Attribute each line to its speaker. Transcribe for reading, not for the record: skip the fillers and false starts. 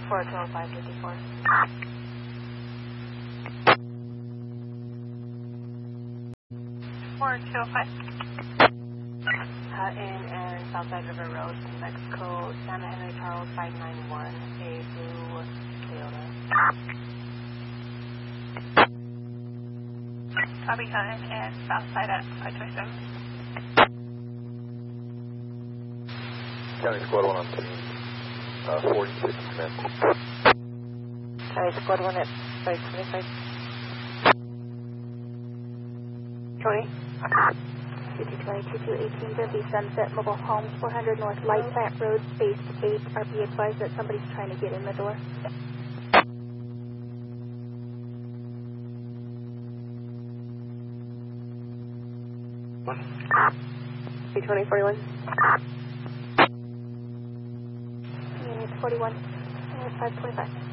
Speaker 1: 20554. In and Southside River Road, Mexico, Santa Henry Charles 591, a blue Toyota.
Speaker 2: Copy Hutton and Southside at 527.
Speaker 3: County Squad 1 on team 46 Smith.
Speaker 1: County Squad 1 at 525. Tony?
Speaker 4: CT-2218W Sunset Mobile Homes, 400 North Light Plant Road, space 8. RP advised that somebody's trying to get in the door.
Speaker 1: C2041.
Speaker 4: Unit 41, 525.